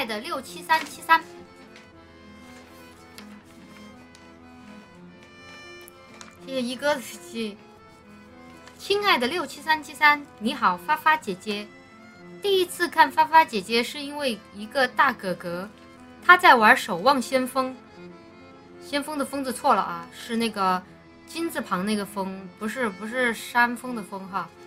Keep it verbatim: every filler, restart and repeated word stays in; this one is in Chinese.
爱的六七三七三，谢谢一哥的谢。亲爱的六七三七三，你好，发发姐姐。第一次看发发姐姐是因为一个大哥哥，他在玩《守望先锋》。先锋的锋字错了啊，是那个金字旁那个锋，不是不是山峰的峰哈。